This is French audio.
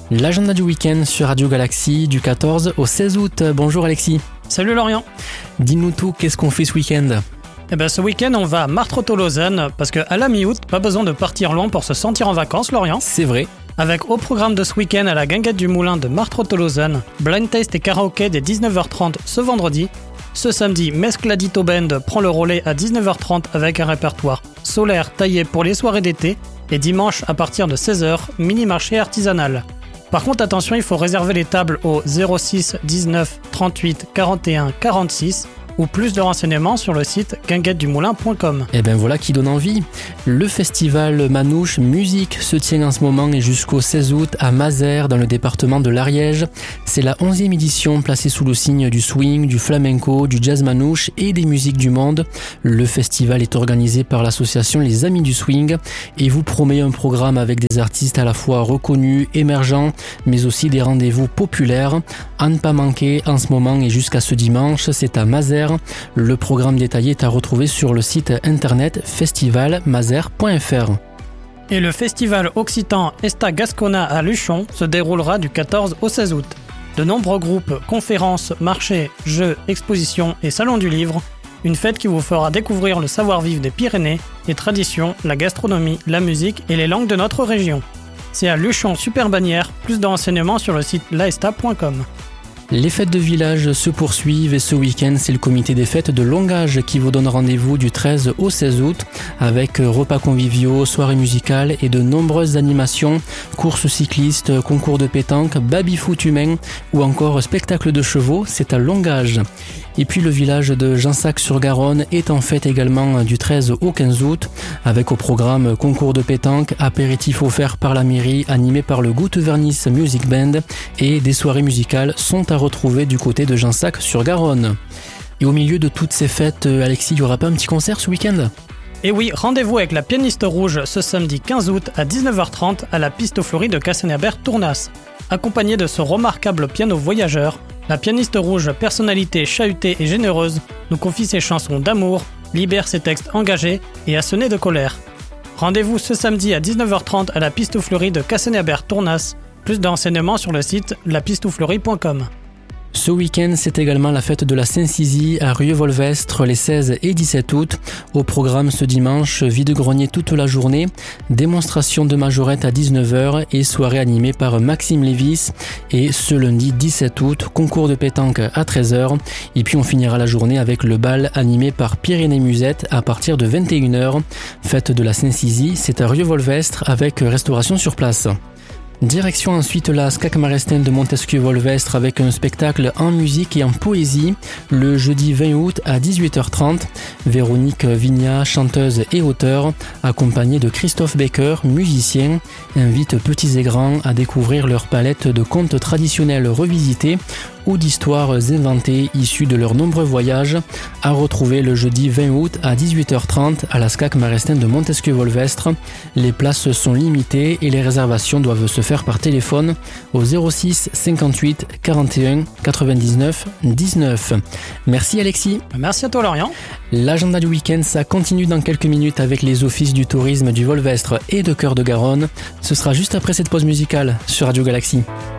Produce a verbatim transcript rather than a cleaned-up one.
L'agenda du week-end sur Radio Galaxie du quatorze au seize août. Bonjour Alexis. Salut Lorient. Dis-nous tout, qu'est-ce qu'on fait ce week-end ? Eh ben ce week-end on va à Martreau-Lausanne parce qu'à la mi-août, pas besoin de partir loin pour se sentir en vacances, Lorient. C'est vrai. Avec au programme de ce week-end à la Guinguette du Moulin de Martreau-Lausanne, blind taste et karaoké dès dix-neuf heures trente ce vendredi. Ce samedi, Mescladito Band prend le relais à dix-neuf heures trente avec un répertoire solaire taillé pour les soirées d'été. Et dimanche, à partir de seize heures, mini-marché artisanal. Par contre, attention, il faut réserver les tables au zéro six dix-neuf trente-huit quarante et un quarante-six ou plus de renseignements sur le site guinguette du moulin point com. Et ben voilà qui donne envie. Le festival Manouche Musique se tient en ce moment et jusqu'au seize août à Mazères dans le département de l'Ariège. C'est la onzième édition placée sous le signe du swing, du flamenco, du jazz manouche et des musiques du monde. Le festival est organisé par l'association Les Amis du Swing et vous promet un programme avec des artistes à la fois reconnus, émergents, mais aussi des rendez-vous populaires. À ne pas manquer en ce moment et jusqu'à ce dimanche, c'est à Mazères. Le programme détaillé est à retrouver sur le site internet festival mazères point f r. Et le festival occitan Esta Gascona à Luchon se déroulera du quatorze au seize août. De nombreux groupes, conférences, marchés, jeux, expositions et salons du livre. Une fête qui vous fera découvrir le savoir-vivre des Pyrénées, les traditions, la gastronomie, la musique et les langues de notre région. C'est à Luchon Super Bannière, plus de renseignements sur le site laesta point com. Les fêtes de village se poursuivent et ce week-end, c'est le comité des fêtes de Longage qui vous donne rendez-vous du treize au seize août avec repas conviviaux, soirées musicales et de nombreuses animations, courses cyclistes, concours de pétanque, baby-foot humain ou encore spectacle de chevaux, c'est à Longage. Et puis le village de Jansac-sur-Garonne est en fête également du treize au quinze août avec au programme concours de pétanque, apéritifs offerts par la mairie animé par le Goutte-Vernis Music Band et des soirées musicales sont à retrouver du côté de Jansac-sur-Garonne. Et au milieu de toutes ces fêtes, Alexis, il n'y aura pas un petit concert ce week-end ? Et oui, rendez-vous avec la pianiste rouge ce samedi quinze août à dix-neuf heures trente à la piste fleurie de Cassagnabert-Tournas. Accompagnée de ce remarquable piano voyageur, la pianiste rouge, personnalité chahutée et généreuse, nous confie ses chansons d'amour, libère ses textes engagés et assonnés de colère. Rendez-vous ce samedi à dix-neuf heures trente à la piste fleurie de Cassagnabert-Tournas. Plus d'enseignements sur le site la piste fleurie point com. Ce week-end, c'est également la fête de la Saint-Cizy à Rieux-Volvestre les seize et dix-sept août. Au programme ce dimanche, vide-grenier toute la journée, démonstration de majorette à dix-neuf heures et soirée animée par Maxime Lévis. Et ce lundi dix-sept août, concours de pétanque à treize heures. Et puis on finira la journée avec le bal animé par Pyrénées Musette à partir de vingt et une heures. Fête de la Saint-Cizy, c'est à Rieux-Volvestre avec restauration sur place. Direction ensuite la S C A C Marestijn de Montesquieu-Volvestre avec un spectacle en musique et en poésie le jeudi vingt août à dix-huit heures trente. Véronique Vignat, chanteuse et auteure, accompagnée de Christophe Becker, musicien, invite petits et grands à découvrir leur palette de contes traditionnels revisités ou d'histoires inventées issues de leurs nombreux voyages, à retrouver le jeudi vingt août à dix-huit heures trente à la S C A C Marestijn de Montesquieu-Volvestre. Les places sont limitées et les réservations doivent se faire par téléphone au zéro six cinquante-huit quarante et un quatre-vingt-dix-neuf dix-neuf. Merci Alexis. Merci à toi Lorient. L'agenda du week-end, ça continue dans quelques minutes avec les offices du tourisme du Volvestre et de Cœur de Garonne. Ce sera juste après cette pause musicale sur Radio Galaxie.